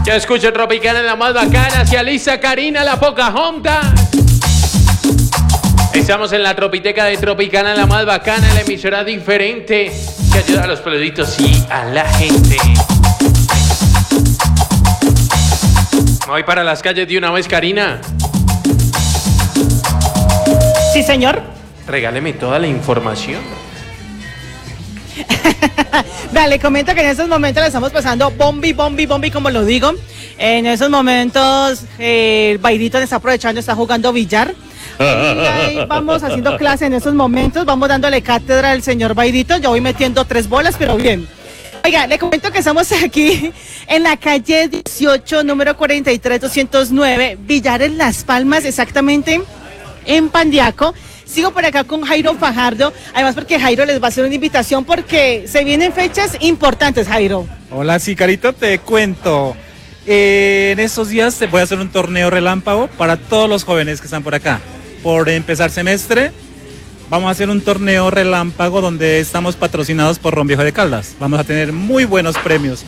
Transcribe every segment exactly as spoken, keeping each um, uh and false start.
Yo escucho Tropicana, la más bacana, hacia Lisa Karina, la Pocahontas. Estamos en la Tropiteca de Tropicana, la más bacana, la emisora diferente que ayuda a los peluditos y a la gente. Voy para las calles de una vez, Karina. Sí, señor. Regáleme toda la información. Dale, comento que en estos momentos le estamos pasando bombi, bombi, bombi, como lo digo. En esos momentos eh, el Baidito está aprovechando, está jugando billar. Y ahí vamos haciendo clase en esos momentos, vamos dándole cátedra al señor Baidito. Yo voy metiendo tres bolas, pero bien. Oiga, le comento que estamos aquí en la calle dieciocho, número cuarenta y tres doscientos nueve, Villares Las Palmas, exactamente en Pandiaco. Sigo por acá con Jairo Fajardo, además porque Jairo les va a hacer una invitación porque se vienen fechas importantes, Jairo. Hola, sí, Carito, te cuento. Eh, en estos días te voy a hacer un torneo relámpago para todos los jóvenes que están por acá. Por empezar semestre, vamos a hacer un torneo relámpago donde estamos patrocinados por Ron Viejo de Caldas. Vamos a tener muy buenos premios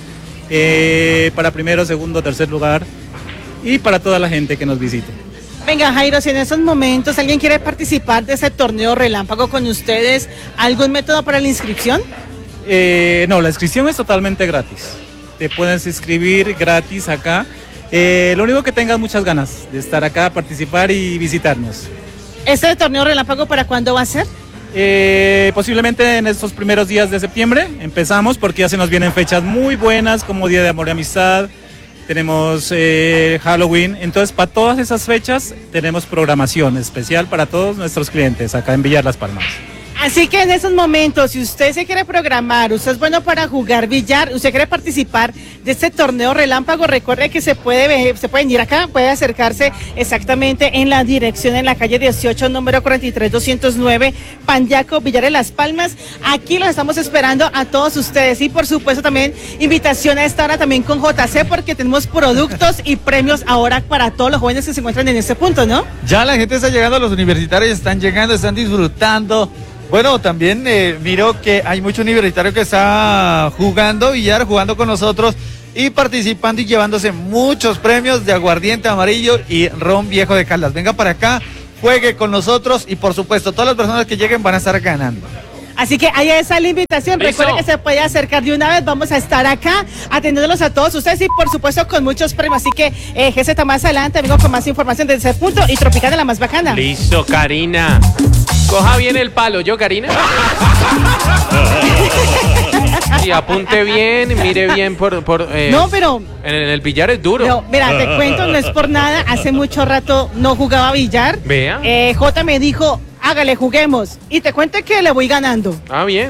eh, para primero, segundo, tercer lugar y para toda la gente que nos visite. Venga, Jairo, si en estos momentos alguien quiere participar de ese torneo relámpago con ustedes, ¿algún método para la inscripción? Eh, no, la inscripción es totalmente gratis. Te puedes inscribir gratis acá. Eh, lo único que tengas muchas ganas de estar acá, participar y visitarnos. ¿Este torneo relámpago para cuándo va a ser? Eh, posiblemente en estos primeros días de septiembre empezamos porque ya se nos vienen fechas muy buenas como Día de Amor y Amistad. Tenemos eh, Halloween, entonces para todas esas fechas tenemos programación especial para todos nuestros clientes acá en Villar Las Palmas. Así que en esos momentos, si usted se quiere programar, usted es bueno para jugar billar, usted quiere participar de este torneo relámpago, recuerde que se puede, se puede venir acá, puede acercarse exactamente en la dirección en la calle dieciocho, número cuarenta y tres doscientos nueve, Pandiaco, Villares Las Palmas. Aquí los estamos esperando a todos ustedes y por supuesto también invitación a esta hora también con J C porque tenemos productos y premios ahora para todos los jóvenes que se encuentran en este punto, ¿no? Ya la gente está llegando, los universitarios están llegando, están disfrutando. Bueno, también eh, miro que hay mucho universitario que está jugando billar, jugando con nosotros y participando y llevándose muchos premios de aguardiente amarillo y ron viejo de Caldas. Venga para acá, juegue con nosotros y por supuesto todas las personas que lleguen van a estar ganando. Así que ahí está la invitación. ¿Listo? Recuerden que se puede acercar de una vez. Vamos a estar acá atendiéndolos a todos ustedes y por supuesto con muchos premios. Así que eh, G Z más adelante, vengo con más información desde ese punto y Tropicana la más bacana. Listo, Karina. Coja bien el palo, ¿yo, Karina? Y apunte bien, mire bien por... por eh, No, pero... En el, el billar es duro. No, mira, te cuento, no es por nada. Hace mucho rato no jugaba billar. Vea. Eh, J me dijo, hágale, juguemos. Y te cuento que le voy ganando. Ah, bien.